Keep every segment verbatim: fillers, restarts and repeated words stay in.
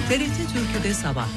T R T Türkü'de sabah.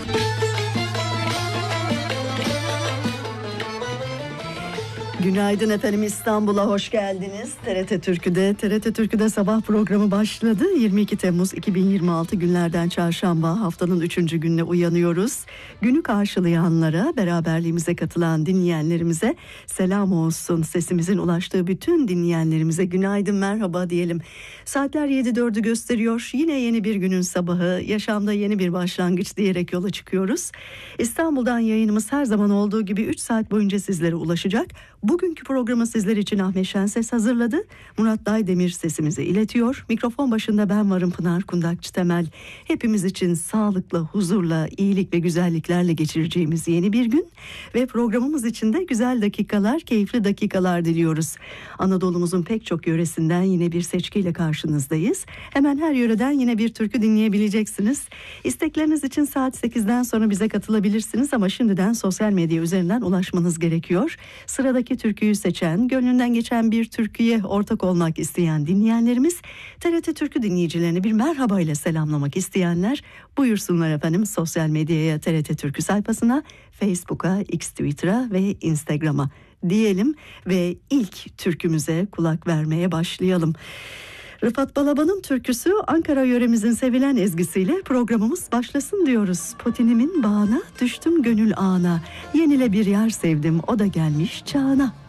Günaydın efendim, İstanbul'a hoş geldiniz. T R T Türkü'de, T R T Türkü'de sabah programı başladı. yirmi iki Temmuz iki bin yirmi altı günlerden çarşamba, haftanın üçüncü gününe uyanıyoruz. Günü karşılayanlara, beraberliğimize katılan dinleyenlerimize selam olsun. Sesimizin ulaştığı bütün dinleyenlerimize günaydın, merhaba diyelim. Saatler yedi dördü gösteriyor. Yine yeni bir günün sabahı, yaşamda yeni bir başlangıç diyerek yola çıkıyoruz. İstanbul'dan yayınımız her zaman olduğu gibi üç saat boyunca sizlere ulaşacak. Bugünkü programı sizler için Ahmet Şenses hazırladı. Murat Daydemir sesimizi iletiyor. Mikrofon başında ben varım, Pınar Kundakçı Temel. Hepimiz için sağlıkla, huzurla, iyilik ve güzelliklerle geçireceğimiz yeni bir gün. Ve programımız için de güzel dakikalar, keyifli dakikalar diliyoruz. Anadolu'muzun pek çok yöresinden yine bir seçkiyle karşınızdayız. Hemen her yöreden yine bir türkü dinleyebileceksiniz. İstekleriniz için saat sekizden sonra bize katılabilirsiniz ama şimdiden sosyal medya üzerinden ulaşmanız gerekiyor. Sıradaki türküyü seçen, gönlünden geçen bir türküye ortak olmak isteyen dinleyenlerimiz, T R T Türkü dinleyicilerini bir merhaba ile selamlamak isteyenler buyursunlar efendim sosyal medyaya, T R T Türkü sayfasına, Facebook'a, X, Twitter'a ve Instagram'a diyelim ve ilk türkümüze kulak vermeye başlayalım. Rıfat Balaban'ın türküsü, Ankara yöremizin sevilen ezgisiyle programımız başlasın diyoruz. Potinimin bağına düştüm gönül ağına, yenile bir yar sevdim, o da gelmiş çağına.